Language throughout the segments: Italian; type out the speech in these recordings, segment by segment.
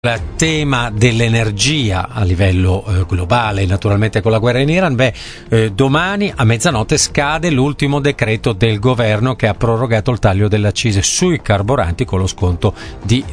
Il tema dell'energia a livello globale, naturalmente con la guerra in Iran, domani a mezzanotte scade l'ultimo decreto del governo che ha prorogato il taglio delle accise sui carburanti con lo sconto di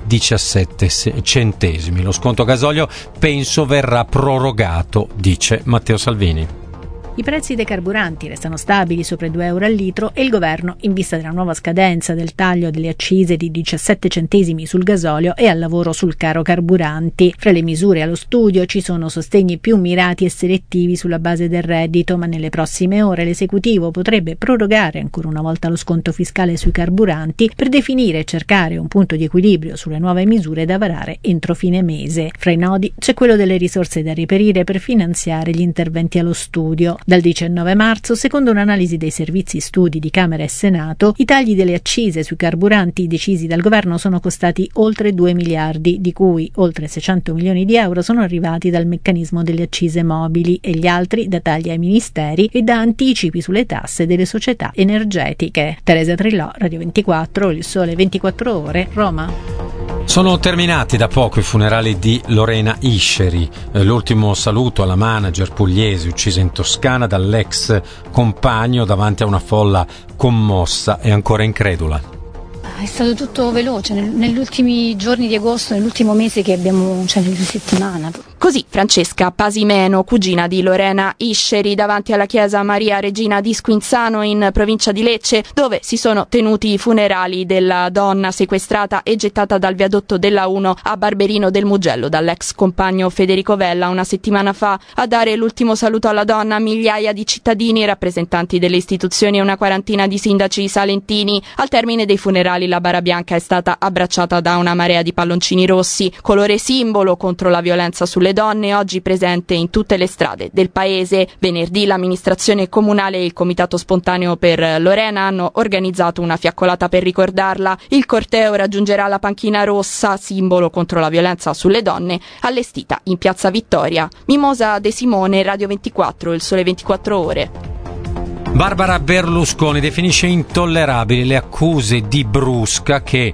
17 centesimi. Lo sconto gasolio penso verrà prorogato, dice Matteo Salvini. I prezzi dei carburanti restano stabili sopra i €2 al litro e il governo, in vista della nuova scadenza del taglio delle accise di 17 centesimi sul gasolio, è al lavoro sul caro carburanti. Fra le misure allo studio ci sono sostegni più mirati e selettivi sulla base del reddito, ma nelle prossime ore l'esecutivo potrebbe prorogare ancora una volta lo sconto fiscale sui carburanti per definire e cercare un punto di equilibrio sulle nuove misure da varare entro fine mese. Fra i nodi c'è quello delle risorse da reperire per finanziare gli interventi allo studio. Dal 19 marzo, secondo un'analisi dei servizi studi di Camera e Senato, i tagli delle accise sui carburanti decisi dal governo sono costati oltre 2 miliardi, di cui oltre 600 milioni di euro sono arrivati dal meccanismo delle accise mobili e gli altri da tagli ai ministeri e da anticipi sulle tasse delle società energetiche. Teresa Trillò, Radio 24, Il Sole 24 Ore, Roma. Sono terminati da poco i funerali di Lorena Isceri, l'ultimo saluto alla manager pugliese uccisa in Toscana dall'ex compagno davanti a una folla commossa e ancora incredula. È stato tutto veloce, negli ultimi giorni di agosto, nell'ultimo mese che abbiamo, nelle 2 settimane. Così Francesca Pasimeno, cugina di Lorena Isceri, davanti alla chiesa Maria Regina di Squinzano in provincia di Lecce, dove si sono tenuti i funerali della donna sequestrata e gettata dal viadotto della 1 a Barberino del Mugello dall'ex compagno Federico Vella una settimana fa. A dare l'ultimo saluto alla donna migliaia di cittadini, rappresentanti delle istituzioni e una quarantina di sindaci salentini. Al termine dei funerali la bara bianca è stata abbracciata da una marea di palloncini rossi, colore simbolo contro la violenza sulle donne, oggi presente in tutte le strade del paese. Venerdì l'amministrazione comunale e il comitato spontaneo per Lorena hanno organizzato una fiaccolata per ricordarla. Il corteo raggiungerà la panchina rossa, simbolo contro la violenza sulle donne, allestita in Piazza Vittoria. Mimosa De Simone, Radio 24, Il Sole 24 Ore. Barbara Berlusconi definisce intollerabili le accuse di Brusca che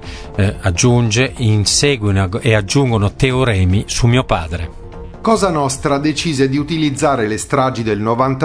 inseguono e aggiungono teoremi su mio padre. Cosa Nostra decise di utilizzare le stragi del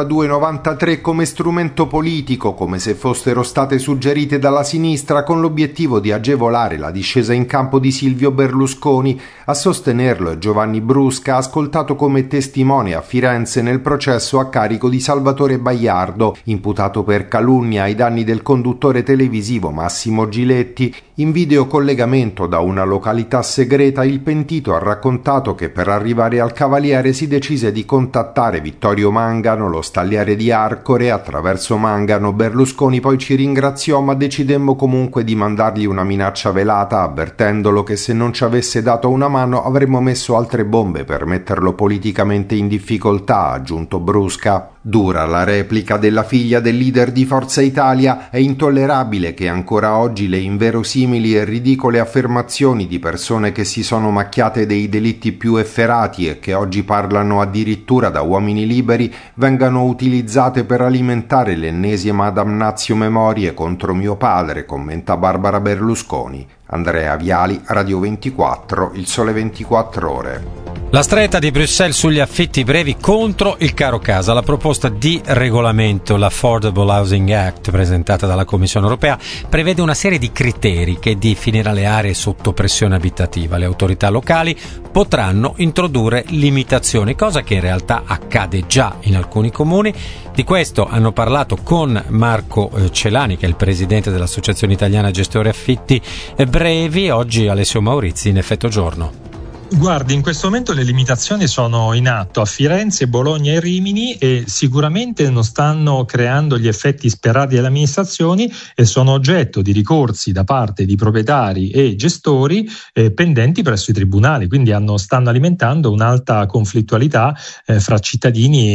92-93 come strumento politico, come se fossero state suggerite dalla sinistra con l'obiettivo di agevolare la discesa in campo di Silvio Berlusconi. A sostenerlo è Giovanni Brusca, ascoltato come testimone a Firenze nel processo a carico di Salvatore Baiardo, imputato per calunnia ai danni del conduttore televisivo Massimo Giletti. In videocollegamento da una località segreta il pentito ha raccontato che per arrivare al Cavaliere si decise di contattare Vittorio Mangano, lo stagliere di Arcore. Attraverso Mangano Berlusconi poi ci ringraziò, ma decidemmo comunque di mandargli una minaccia velata, avvertendolo che se non ci avesse dato una mano avremmo messo altre bombe per metterlo politicamente in difficoltà, ha aggiunto Brusca. Dura la replica della figlia del leader di Forza Italia. È intollerabile che ancora oggi le inverosimili e ridicole affermazioni di persone che si sono macchiate dei delitti più efferati e che oggi parlano addirittura da uomini liberi vengano utilizzate per alimentare l'ennesima damnatio memoriae contro mio padre, commenta Barbara Berlusconi. Andrea Viali, Radio 24, Il Sole 24 Ore. La stretta di Bruxelles sugli affitti brevi contro il caro casa. La proposta di regolamento, l'Affordable Housing Act, presentata dalla Commissione europea, prevede una serie di criteri che definirà le aree sotto pressione abitativa. Le autorità locali potranno introdurre limitazioni, cosa che in realtà accade già in alcuni comuni. Di questo hanno parlato con Marco Celani, che è il presidente dell'Associazione Italiana Gestori Affitti Brevi. Oggi Alessio Maurizi in Effetto Giorno. Guardi, in questo momento le limitazioni sono in atto a Firenze, Bologna e Rimini e sicuramente non stanno creando gli effetti sperati dalle amministrazioni e sono oggetto di ricorsi da parte di proprietari e gestori pendenti presso i tribunali, quindi stanno alimentando un'alta conflittualità fra cittadini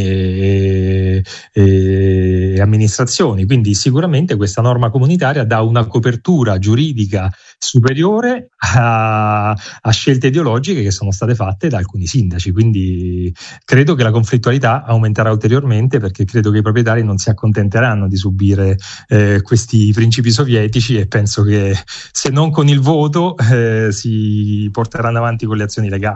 e amministrazioni. Quindi sicuramente questa norma comunitaria dà una copertura giuridica superiore a scelte ideologiche che sono state fatte da alcuni sindaci, quindi credo che la conflittualità aumenterà ulteriormente, perché credo che i proprietari non si accontenteranno di subire questi principi sovietici, e penso che se non con il voto si porteranno avanti con le azioni legali.